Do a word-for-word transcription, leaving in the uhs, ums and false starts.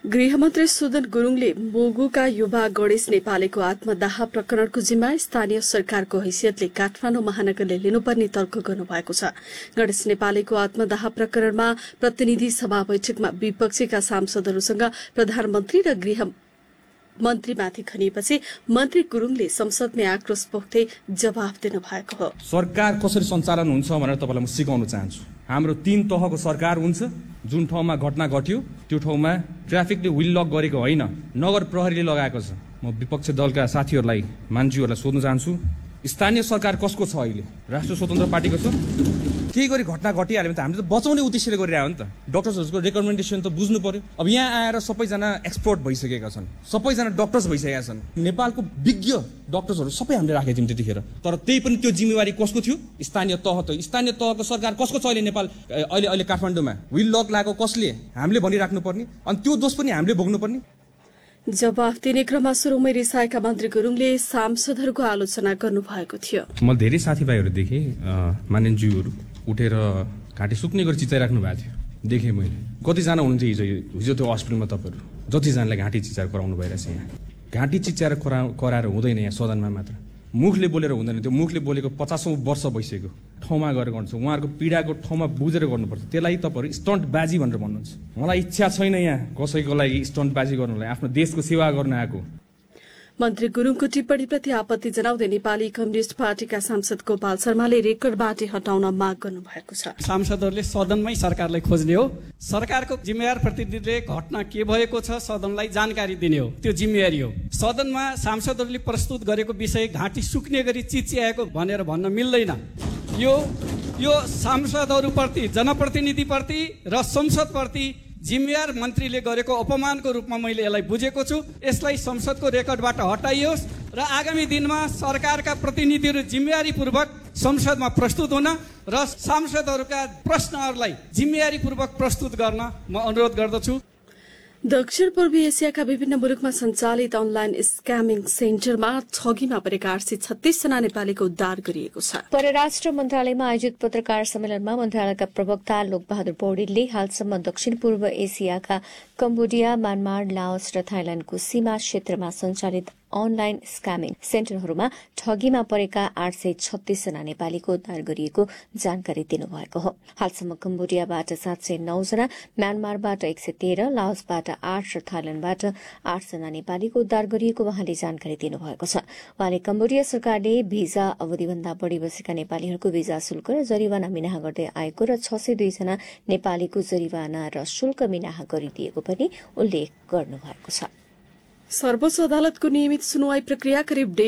गृहमन्त्री सुदन गुरुङले मोगुका युवा गणेश नेपालीको आत्मदाह प्रकरणको जिम्मा स्थानीय सरकारको हैसियतले काठमाडौँ महानगरले लिनुपर्ने तर्क गर्नुभएको छ। गणेश नेपालीको आत्मदाह प्रकरणमा प्रतिनिधि सभा बैठकमा विपक्षीका सांसदहरूसँग प्रधानमन्त्री र गृह मन्त्रीमाथि खनिएपछि मन्त्री गुरुङले संसदमै आक्रोश पोख्दै जवाफ दिनुभएको हो। सरकार कसरी सञ्चालन हुन्छ भनेर तपाईलाई म सिकाउन चाहन्छु। हाम्रो तीन तहको सरकार हुन्छ। जुन ठाउँमा घटना घट्यो त्यो ठाउँमा ट्राफिकले व्हील लक गरेको होइन, नगर प्रहरीले लगाएको छ। म विपक्ष दलका साथीहरूलाई मान्छेहरूलाई सोध्न चाहन्छु, स्थानीय सरकार कसको छ? अहिले राष्ट्रिय स्वतन्त्र पार्टीको छ। केही गरी घटना घटिहाल्यो भने त हामीले त बचाउने उद्देश्यले गरिरहेको हो नि त। डक्टर्सहरूको रेकमेन्डेसन त बुझ्नु पर्यो। अब यहाँ आएर सबैजना एक्सपर्ट भइसकेका छन्, सबैजना डक्टर्स भइसकेका छन्। नेपालको विज्ञ डक्टर्सहरू सबै हामीले राखेका थियौँ त्यतिखेर। तर त्यही पनि त्यो जिम्मेवारी कसको थियो? स्थानीय तह त। स्थानीय तहको सरकार कसको छ अहिले नेपाल अहिले अहिले काठमाडौँमा? व्हील लक लागेको कसले? हामीले भनिराख्नु पर्ने, अनि त्यो दोष पनि हामीले भोग्नु पर्ने। जवाफ दिने क्रममा सुरुमै रिसाएका मन्त्री गुरुङले सांसदहरूको आलोचना गर्नुभएको थियो। म धेरै साथीभाइहरू देखेँ, मानिन्ज्यूहरू उठेर घाँटी सुक्ने गरी चिचाइराख्नु भएको थियो। देखेँ मैले कतिजना हुनुहुन्थ्यो हिजो हिजो त्यो हस्पिटलमा। तपाईँहरू जतिजनालाई घाँटी चिचाएर कराउनु भइरहेछ। यहाँ घाँटी चिचाएर करा कराएर हुँदैन। यहाँ सदनमा मात्र मुखले बोलेर हुँदैन। त्यो मुखले बोलेको पचासौँ वर्ष भइसक्यो। ठाउँमा गएर गर्नुहुन्छ, उहाँहरूको पीडाको ठाउँमा बुझेर गर्नुपर्छ। त्यसलाई तपाईँहरू स्टन्ट बाजी भनेर भन्नुहुन्छ। मलाई इच्छा छैन यहाँ कसैको लागि स्टन्ट बाजी गर्नलाई। आफ्नो देशको सेवा गर्न आएको। मन्त्री गुरुङको टिप्पणीप्रति आपत्ति जनाउँदै नेपाली कम्युनिष्ट पार्टीका सांसद गोपाल शर्माले रेकर्डबाट हटाउन माग गर्नुभएको छ। सांसदहरूले सदनमै सरकारलाई खोज्ने हो। सरकारको जिम्मेवार प्रतिनिधिले घटना के भएको छ सदनलाई जानकारी दिने हो, त्यो जिम्मेवारी हो। सदनमा सांसदहरूले प्रस्तुत गरेको विषय घाँटी सुक्ने गरी चिच्याएको भनेर भन्न मिल्दैन। यो यो सांसदहरूप्रति, जनप्रतिनिधिप्रति र संसदप्रति जिम्मेवार मन्त्रीले गरेको अपमानको रूपमा मैले यसलाई बुझेको छु। यसलाई संसदको रेकर्डबाट हटाइयोस् र आगामी दिनमा सरकारका प्रतिनिधिहरू जिम्मेवारीपूर्वक संसदमा प्रस्तुत हुन र सांसदहरूका प्रश्नहरूलाई जिम्मेवारीपूर्वक प्रस्तुत गर्न म अनुरोध गर्दछु। दक्षिण पूर्वी एसियाका विभिन्न मुलुकमा सञ्चालित अनलाइन स्क्यामिङ सेन्टरमा ठगीमा परेका आठ सय छत्तीस जना नेपालीको उद्धार गरिएको छ। परराष्ट्र मन्त्रालयमा आयोजित पत्रकार सम्मेलनमा मन्त्रालयका प्रवक्ता लोकबहादुर पौडेलले हालसम्म दक्षिण पूर्व एसियाका कम्बोडिया, म्यानमार, लाओस र थाइल्याण्डको सीमा क्षेत्रमा सञ्चालित अनलाइन स्क्यामिङ सेन्टरहरूमा ठगीमा परेका आठ सय छत्तीस जना नेपालीको उद्धार गरिएको जानकारी दिनुभएको हो। हालसम्म कम्बोडियाबाट सात सय नौ जना, म्यानमारबाट एक सय तेह्र, लाओसबाट आठ र थाइल्याण्डबाट आठ जना नेपालीको उद्धार गरिएको उहाँले जानकारी दिनुभएको छ। उहाँले कम्बोडिया सरकारले भिजा अवधिभन्दा बढ़ी बसेका नेपालीहरूको भिजा शुल्क र जरिवाना मिनाहा गर्दै आएको र छ सय दुई जना नेपालीको जरिवाना र शुल्क मिनाहा गरिदिएको पनि उल्लेख गर्नुभएको छ। सर्वोच्च अदालतको नियमित सुनवाई प्रक्रिया करिब